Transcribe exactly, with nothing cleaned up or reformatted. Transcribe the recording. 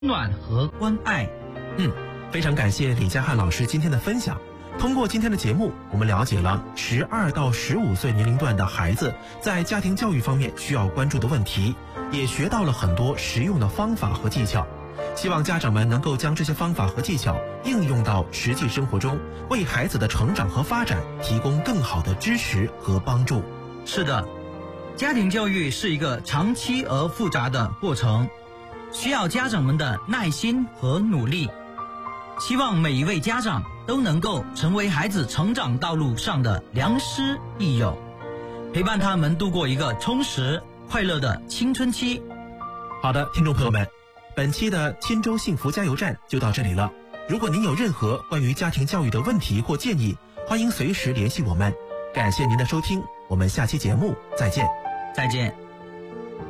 暖和关爱。 嗯，非常感谢李佳汉老师今天的分享。通过今天的节目，我们了解了十二到十五岁年龄段的孩子在家庭教育方面需要关注的问题，也学到了很多实用的方法和技巧。希望家长们能够将这些方法和技巧应用到实际生活中，为孩子的成长和发展提供更好的支持和帮助。 是的，家庭教育是一个长期而复杂的过程，需要家长们的耐心和努力。希望每一位家长都能够成为孩子成长道路上的良师益友，陪伴他们度过一个充实快乐的青春期。 好的，听众朋友们，本期的钦州幸福加油站就到这里了。如果您有任何关于家庭教育的问题或建议，欢迎随时联系我们。感谢您的收听，我们下期节目再见。 再见。